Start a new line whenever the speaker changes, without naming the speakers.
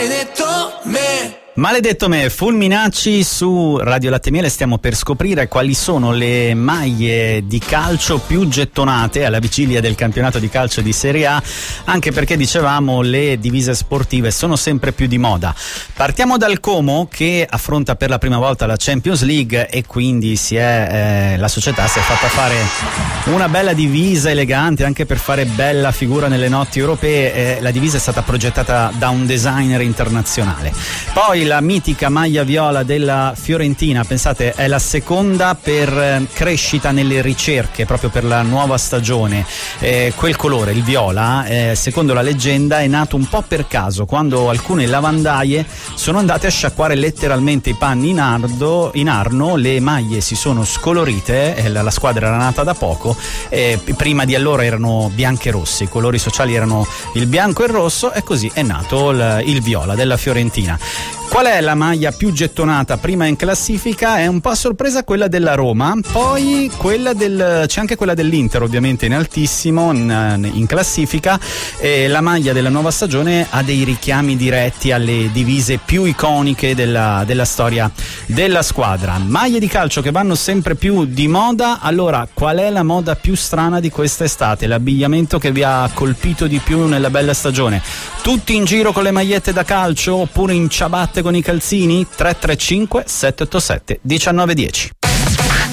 maledetto me.
Maledetto me, Fulminacci su Radio Latte Miele. Stiamo per scoprire quali sono le maglie di calcio più gettonate alla vigilia del campionato di calcio di Serie A, anche perché dicevamo le divise sportive sono sempre più di moda. Partiamo dal Como, che affronta per la prima volta la Champions League e quindi la società si è fatta fare una bella divisa elegante anche per fare bella figura nelle notti europee. La divisa è stata progettata da un designer internazionale. Poi la mitica maglia viola della Fiorentina, pensate, è la seconda per crescita nelle ricerche proprio per la nuova stagione. Quel colore, il viola, secondo la leggenda è nato un po' per caso, quando alcune lavandaie sono andate a sciacquare letteralmente i panni in arno, le maglie si sono scolorite, la squadra era nata da poco, prima di allora erano bianche e rosse, i colori sociali erano il bianco e il rosso, e così è nato il viola della Fiorentina. Qual è la maglia più gettonata prima in classifica? È un po' a sorpresa quella della Roma, poi c'è anche quella dell'Inter, ovviamente in altissimo in classifica. La maglia della nuova stagione ha dei richiami diretti alle divise più iconiche della storia della squadra. Maglie di calcio che vanno sempre più di moda. Allora, qual è la moda più strana di quest'estate? L'abbigliamento che vi ha colpito di più nella bella stagione? Tutti in giro con le magliette da calcio oppure in ciabatte con i calzini? 335 787 1910.